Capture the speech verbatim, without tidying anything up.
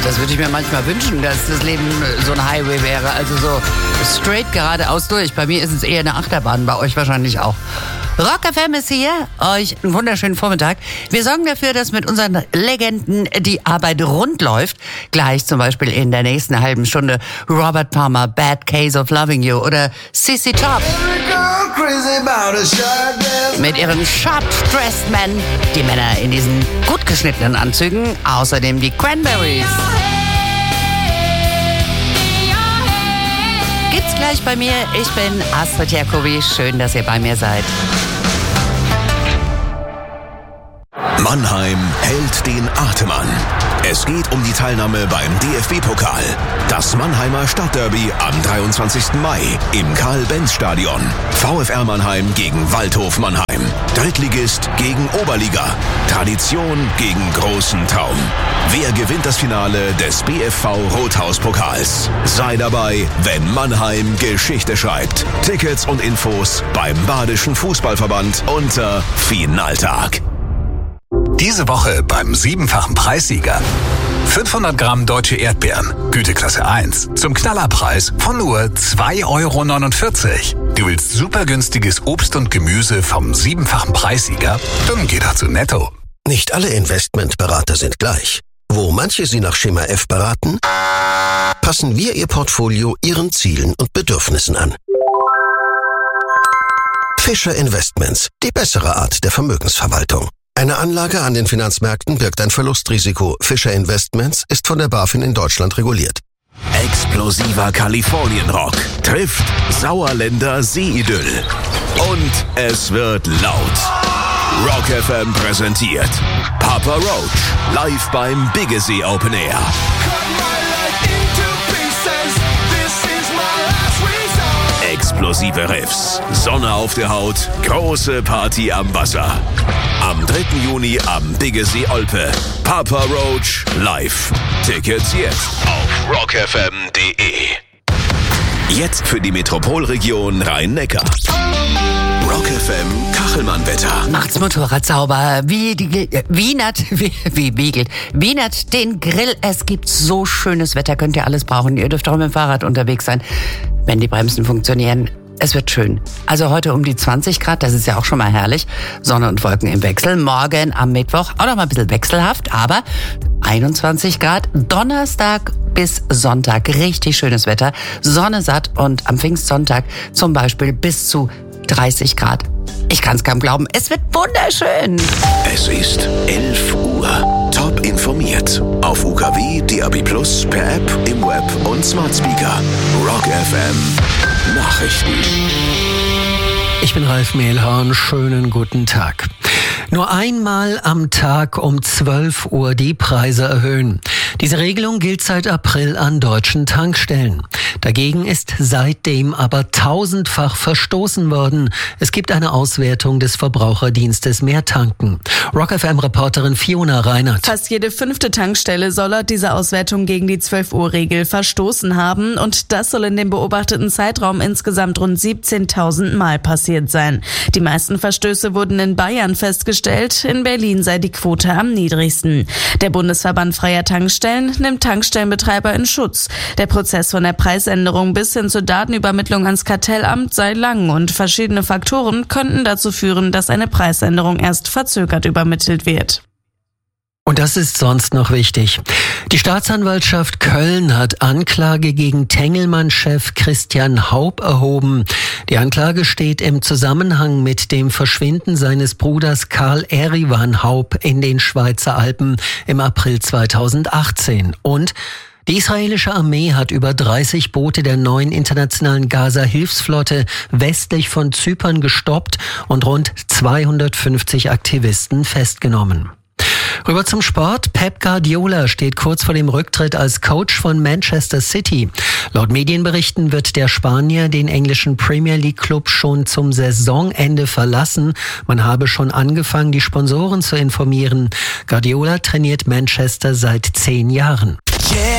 das würde ich mir manchmal wünschen, dass das Leben so ein Highway wäre. Also so straight geradeaus durch. Bei mir ist es eher eine Achterbahn, bei euch wahrscheinlich auch. Rock F M ist hier. Euch einen wunderschönen Vormittag. Wir sorgen dafür, dass mit unseren Legenden die Arbeit rund läuft. Gleich zum Beispiel in der nächsten halben Stunde Robert Palmer, Bad Case of Loving You oder Sissy Top. Mit ihren sharp-dressed Men, die Männer in diesen gut geschnittenen Anzügen. Außerdem die Cranberries. Gibt's gleich bei mir. Ich bin Astrid Jacobi. Schön, dass ihr bei mir seid. Mannheim hält den Atem an. Es geht um die Teilnahme beim D F B-Pokal. Das Mannheimer Stadtderby am dreiundzwanzigsten Mai im Karl-Benz-Stadion. VfR Mannheim gegen Waldhof Mannheim. Drittligist gegen Oberliga. Tradition gegen großen Traum. Wer gewinnt das Finale des B F V Rothaus-Pokals? Sei dabei, wenn Mannheim Geschichte schreibt. Tickets und Infos beim Badischen Fußballverband unter Finaltag. Diese Woche beim siebenfachen Preissieger. fünfhundert Gramm deutsche Erdbeeren, Güteklasse eins, zum Knallerpreis von nur zwei Euro neunundvierzig. Du willst super günstiges Obst und Gemüse vom siebenfachen Preissieger? Dann geh doch zu Netto. Nicht alle Investmentberater sind gleich. Wo manche Sie nach Schema F beraten, passen wir Ihr Portfolio Ihren Zielen und Bedürfnissen an. Fischer Investments, die bessere Art der Vermögensverwaltung. Eine Anlage an den Finanzmärkten birgt ein Verlustrisiko. Fischer Investments ist von der BaFin in Deutschland reguliert. Explosiver Kalifornienrock trifft Sauerländer Seeidyll. Und es wird laut. Rock F M präsentiert Papa Roach live beim Biggesee Open Air. Explosive Riffs, Sonne auf der Haut, große Party am Wasser. Am dritten Juni am Biggesee Olpe. Papa Roach live. Tickets jetzt auf rock f m punkt d e. Jetzt für die Metropolregion Rhein-Neckar. Rock F M Kachelmann-Wetter. Macht's Motorrad sauber, wie die, äh, wienert, wie, wie biegelt, wienert den Grill. Es gibt so schönes Wetter, könnt ihr alles brauchen. Ihr dürft auch mit dem Fahrrad unterwegs sein, wenn die Bremsen funktionieren. Es wird schön. Also heute um die zwanzig Grad, das ist ja auch schon mal herrlich. Sonne und Wolken im Wechsel. Morgen am Mittwoch auch noch mal ein bisschen wechselhaft, aber einundzwanzig Grad. Donnerstag bis Sonntag richtig schönes Wetter. Sonne satt und am Pfingstsonntag zum Beispiel bis zu dreißig Grad. Ich kann's kaum glauben, es wird wunderschön. Es ist elf Uhr. Top informiert. Auf U K W, D A B Plus, per App, im Web und Smart Speaker. Rock F M. Nachrichten. Ich bin Ralf Mehlhorn. Schönen guten Tag. Nur einmal am Tag um zwölf Uhr die Preise erhöhen. Diese Regelung gilt seit April an deutschen Tankstellen. Dagegen ist seitdem aber tausendfach verstoßen worden. Es gibt eine Auswertung des Verbraucherdienstes Mehrtanken. Rock F M-Reporterin Fiona Reinert. Fast jede fünfte Tankstelle soll laut dieser Auswertung gegen die zwölf Uhr Regel verstoßen haben. Und das soll in dem beobachteten Zeitraum insgesamt rund siebzehntausend Mal passiert sein. Die meisten Verstöße wurden in Bayern festgestellt. In Berlin sei die Quote am niedrigsten. Der Bundesverband Freier Tankstellen nimmt Tankstellenbetreiber in Schutz. Der Prozess von der Preisänderung bis hin zur Datenübermittlung ans Kartellamt sei lang und verschiedene Faktoren könnten dazu führen, dass eine Preisänderung erst verzögert übermittelt wird. Und das ist sonst noch wichtig. Die Staatsanwaltschaft Köln hat Anklage gegen Tengelmann-Chef Christian Haup erhoben. Die Anklage steht im Zusammenhang mit dem Verschwinden seines Bruders Karl Erivan Haup in den Schweizer Alpen im April zweitausendachtzehn. Und die israelische Armee hat über dreißig Boote der neuen internationalen Gaza-Hilfsflotte westlich von Zypern gestoppt und rund zweihundertfünfzig Aktivisten festgenommen. Rüber zum Sport. Pep Guardiola steht kurz vor dem Rücktritt als Coach von Manchester City. Laut Medienberichten wird der Spanier den englischen Premier League Club schon zum Saisonende verlassen. Man habe schon angefangen, die Sponsoren zu informieren. Guardiola trainiert Manchester seit zehn Jahren. Yeah.